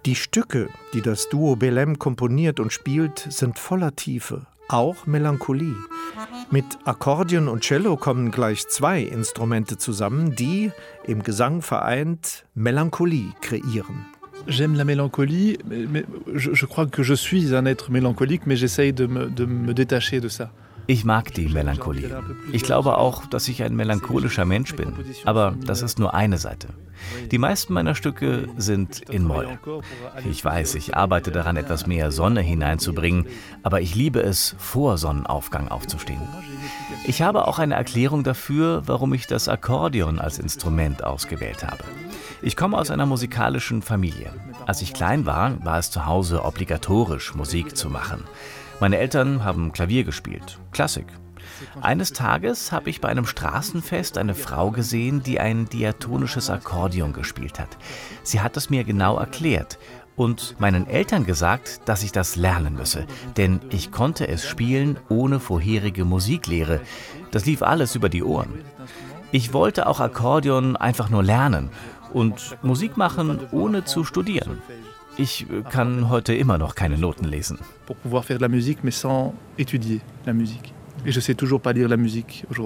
Die Stücke, die das Duo Belem komponiert und spielt, sind voller Tiefe, auch Melancholie. Mit Akkordeon und Cello kommen gleich 2 Instrumente zusammen, die, im Gesang vereint, Melancholie kreieren. J'aime la mélancolie, mais je crois que je suis un être mélancolique, mais j'essaye de me détacher de ça. Ich mag die Melancholie. Ich glaube auch, dass ich ein melancholischer Mensch bin. Aber das ist nur eine Seite. Die meisten meiner Stücke sind in Moll. Ich weiß, ich arbeite daran, etwas mehr Sonne hineinzubringen, aber ich liebe es, vor Sonnenaufgang aufzustehen. Ich habe auch eine Erklärung dafür, warum ich das Akkordeon als Instrument ausgewählt habe. Ich komme aus einer musikalischen Familie. Als ich klein war, war es zu Hause obligatorisch, Musik zu machen. Meine Eltern haben Klavier gespielt, Klassik. Eines Tages habe ich bei einem Straßenfest eine Frau gesehen, die ein diatonisches Akkordeon gespielt hat. Sie hat es mir genau erklärt und meinen Eltern gesagt, dass ich das lernen müsse, denn ich konnte es spielen ohne vorherige Musiklehre. Das lief alles über die Ohren. Ich wollte auch Akkordeon einfach nur lernen und Musik machen, ohne zu studieren. Ich kann heute immer noch keine Noten lesen. Pour pouvoir faire de la musique, mais sans étudier la musique. Et je sais toujours pas lire la musique aujourd'hui.